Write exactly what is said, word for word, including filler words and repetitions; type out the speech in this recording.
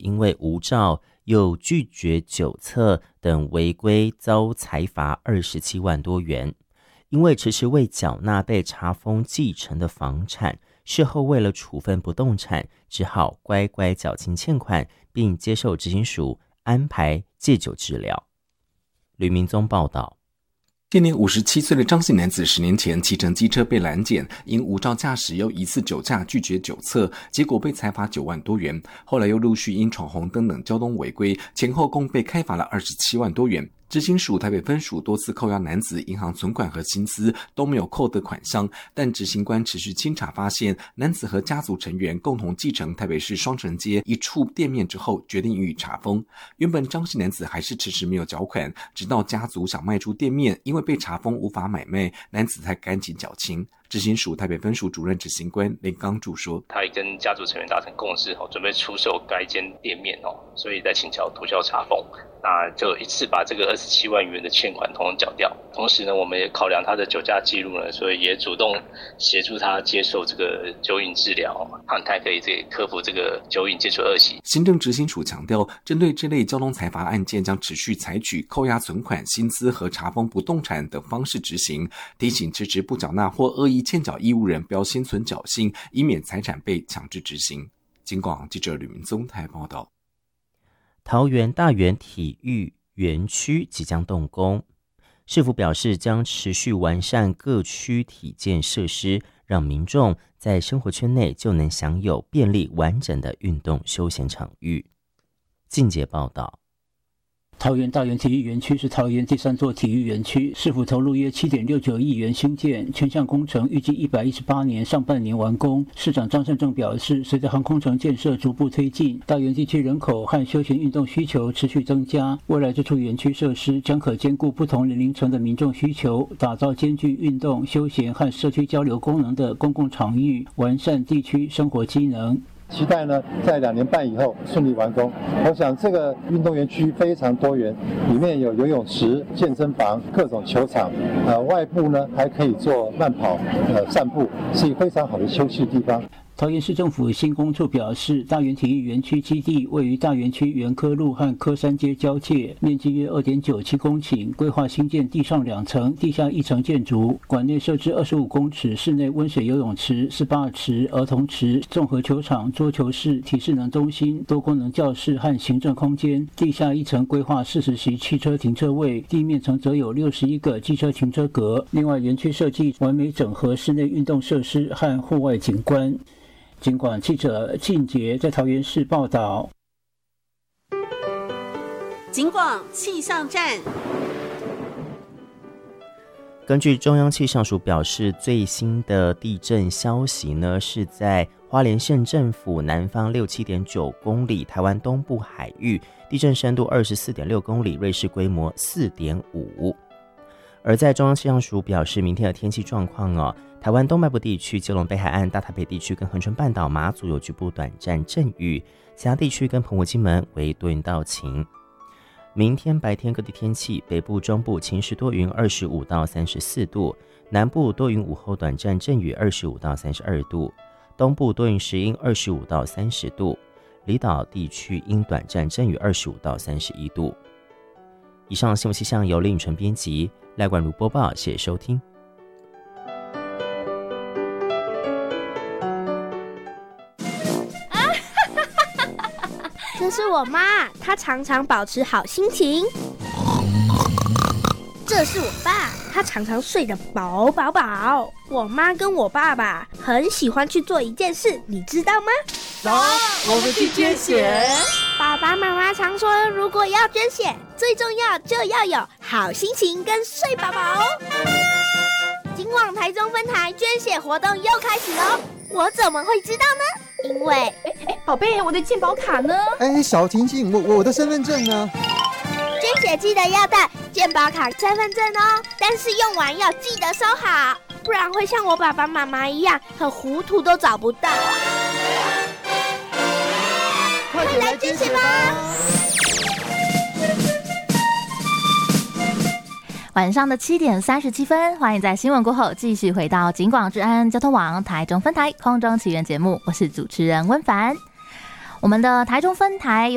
因为无照又拒绝酒测等违规遭裁罚二十七万多元。因为迟迟未缴纳被查封继承的房产，事后为了处分不动产，只好乖乖缴清欠款，并接受执行署安排戒酒治疗。吕明宗报道。 现年五十七岁的张姓男子十年前骑乘机车被拦检，因无照驾驶又疑似酒驾拒绝酒测，结果被裁罚九万多元。后来又陆续因闯红灯等交通违规，前后共被开罚了二十七万多元。执行署台北分署多次扣押男子银行存款和薪资，都没有扣得款项，但执行官持续清查发现，男子和家族成员共同继承台北市双城街一处店面之后，决定予以查封。原本张姓男子还是迟迟没有缴款，直到家族想卖出店面，因为被查封无法买卖，男子才赶紧缴清。执行署台北分署主任执行官林刚柱说， 他也跟家族成员达成共识，准备出售该间店面，所以在请求涂销查封，那就一次把这个二十七万元的欠款统统缴掉。同时呢，我们也考量他的酒驾记录呢，所以也主动协助他接受这个酒瘾治疗，让他可以这个克服这个酒瘾戒除恶习。 行政执行署强调，针对这类交通裁罚案件，将持续采取扣押存款、薪资和查封不动产等方式执行，提醒迟迟不缴纳或恶意欠缴义务人不要心存侥幸，以免财产被强制执行。警广记者吕明宗台报道。 桃园大园体育园区即将动工，市府表示将持续完善各区体健设施，让民众在生活圈内就能享有便利完整的运动休闲场域。进阶报道。 桃园大园体育园区是桃园第三座体育园区，市府投入约 七点六九亿元兴建，全项工程预计一百一十八年上半年完工。市长张善政表示，随着航空城建设逐步推进，大园地区人口和休闲运动需求持续增加，未来这处园区设施将可兼顾不同年龄层的民众需求，打造兼具运动、休闲和社区交流功能的公共场域，完善地区生活机能。 期待呢，在两年半以后顺利完工。我想这个运动园区非常多元，里面有游泳池、健身房、各种球场，呃，外部呢还可以做慢跑、呃散步，是一个非常好的休息地方。 桃园市政府新工处表示，大园体育园区基地位于大园区园科路和科山街交界，面积约 二点九七公顷，规划新建地上两层、地下一层建筑，馆内设置二十五公尺室内温水游泳池、S P A 池、儿童池、综合球场、桌球室、体适能中心、多功能教室和行政空间。地下一层规划四十席汽车停车位，地面层则有六十一个机车停车格。另外，园区设计完美整合室内运动设施和户外景观。警广记者靳杰在桃园市报道。 警广气象站。 根据中央气象署表示，最新的地震消息呢，是在花莲县政府南方六七点九公里，台湾东部海域，地震深度二十四点六公里，瑞士规模四点五。而在中央气象署表示，明天的天气状况哦，台湾东半部地区、基隆北海岸、大台北地区跟恒春半岛、马祖有局部短暂阵雨，其他地区跟澎湖、金门为多云到晴。明天白天各地天气，北部、中部晴时多云，二十五到三十四度；南部多云，午后短暂阵雨，二十五到三十二度；东部多云时阴，二十五到三十度；离岛地区阴短暂阵雨，二十五到三十一度。以上新闻气象由林宇纯编辑，赖冠如播报，谢谢收听。 这是我妈，她常常保持好心情。这是我爸，他常常睡得饱饱饱。我妈跟我爸爸很喜欢去做一件事，你知道吗？ 走，我们去捐血。 爸爸妈妈常说，如果要捐血，最重要就要有好心情跟睡饱饱哦。今晚台中分台捐血活动又开始喽，我怎么会知道呢？因为，哎哎，宝贝，我的健保卡呢？ 哎，小婷婷，我我的身份证呢？ 捐血记得要带健保卡、身份证哦，但是用完要记得收好，不然会像我爸爸妈妈一样，很糊涂都找不到。快来捐血吧！ 晚上的七点三十七分，欢迎在新闻过后继续回到警广治安交通网台中分台空中奇缘节目，我是主持人温凡。我们的台中分台